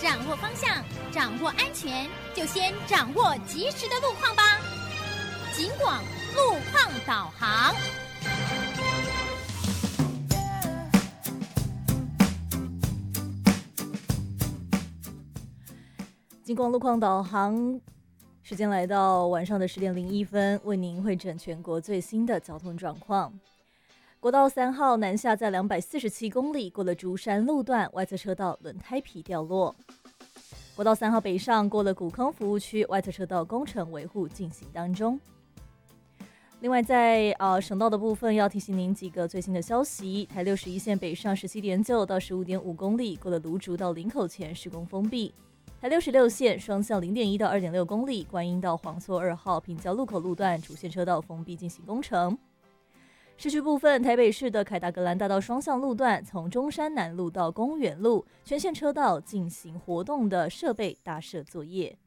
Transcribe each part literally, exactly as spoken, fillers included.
掌握方向，掌握安全，就先掌握及时的路况吧。警广路况导航。 警广路况导航，时间来到晚上的十点零一分，为您汇整全国最新的交通状况。国道三号南下在两百四十七公里，过了竹山路段，外侧车道轮胎皮掉落。国道三号北上过了古坑服务区，外侧车道工程维护进行当中。另外在，在呃省道的部分，要提醒您几个最新的消息：台六十一线北上十七点九到十五点五公里，过了芦竹到林口前施工封闭。台六十六线双向零点一到二点六公里，观音到黄厝二号平交路口路段主线车道封闭进行工程。市区部分，台北市的凯达格兰大道双向路段，从中山南路到公园路全线车道进行活动的设备搭设作业。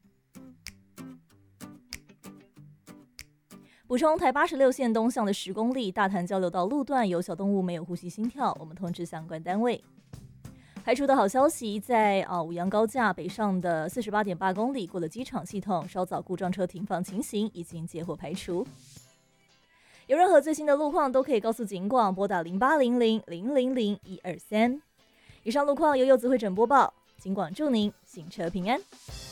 补充，台八十六线东向的十公里大潭交流道路段有小动物没有呼吸心跳，我们通知相关单位。排除的好消息，在啊五杨高架北上的四十八点八公里，过了机场系统稍早故障车停放情形已经接获排除。有任何最新的路况都可以告诉警广，拨打零八零零零零零一二三。以上路况由柚子会诊播报，警广祝您行车平安。